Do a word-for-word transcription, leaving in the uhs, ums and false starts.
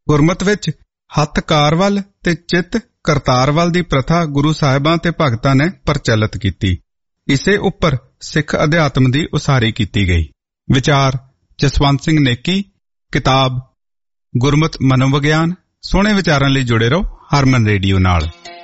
ਗੁਰਮਤ ਵਿੱਚ ਹੱਥ ਕਾਰ ਵੱਲ ਤੇ ਚਿੱਤ ਕਰਤਾਰ ਵੱਲ ਦੀ ਪ੍ਰਥਾ ਗੁਰੂ ਸਾਹਿਬਾਂ ਤੇ ਭਗਤਾਂ ਨੇ ਪ੍ਰਚਲਿਤ ਕੀਤੀ। ਇਸੇ ਉੱਪਰ ਸਿੱਖ ਅਧਿਆਤਮ ਦੀ ਉਸਾਰੀ ਕੀਤੀ ਗਈ। ਵਿਚਾਰ ਜਸਵੰਤ ਸਿੰਘ ਨੇਕੀ, ਕਿਤਾਬ ਗੁਰਮਤ ਮਨੋਵਿਗਿਆਨ। ਸੋਹਣੇ ਵਿਚਾਰਾਂ ਲਈ ਜੁੜੇ ਰਹੋ ਹਰਮਨ ਰੇਡੀਓ ਨਾਲ।